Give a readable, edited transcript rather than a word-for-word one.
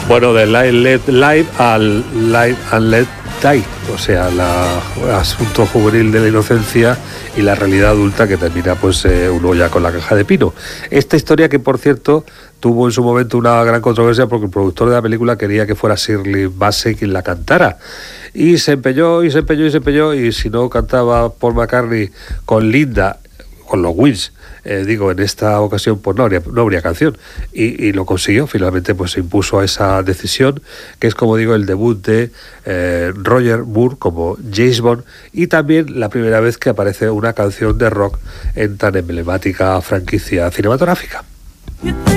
Bueno, de Let Live al Live and Let Die, o sea, el asunto juvenil de la inocencia y la realidad adulta que termina pues uno ya con la caja de pino. Esta historia que, por cierto, tuvo en su momento una gran controversia porque el productor de la película quería que fuera Shirley Bassey quien la cantara. Y se empeñó, y si no cantaba Paul McCartney con Linda, con los Wings, en esta ocasión pues no habría canción, y lo consiguió. Finalmente pues se impuso a esa decisión, que es, como digo, el debut de Roger Moore como James Bond, y también la primera vez que aparece una canción de rock en tan emblemática franquicia cinematográfica.